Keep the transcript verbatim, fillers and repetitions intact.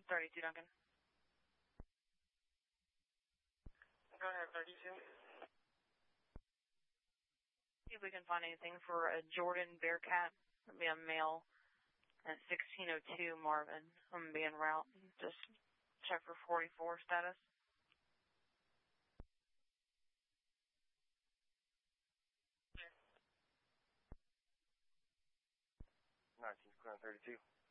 thirty-two, Duncan. Go ahead, thirty-two. See if we can find anything for a Jordan Bearcat. It'll be a male at sixteen oh two Marvin. I'm going to be en route. Just check for forty-four status. nineteen, clear on thirty-two.